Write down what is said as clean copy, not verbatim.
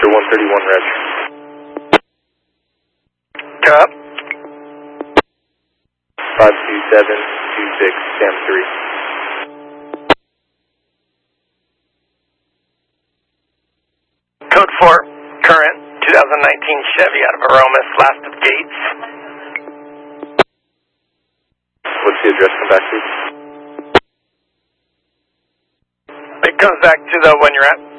131 Reg. Cup. 52726 Sam 3. Code 4, current, 2019 Chevy out of Aromas, last of Gates. What's the address come back to? It comes back to the one you're at.